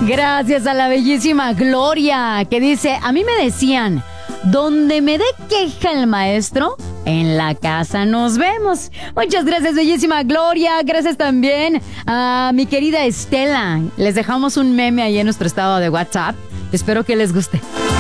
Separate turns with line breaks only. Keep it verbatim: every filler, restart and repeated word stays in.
Gracias a la bellísima Gloria, que dice, a mí me decían, donde me dé queja el maestro, en la casa nos vemos. Muchas gracias, bellísima Gloria. Gracias también a mi querida Estela. Les dejamos un meme ahí en nuestro estado de WhatsApp. Espero que les guste.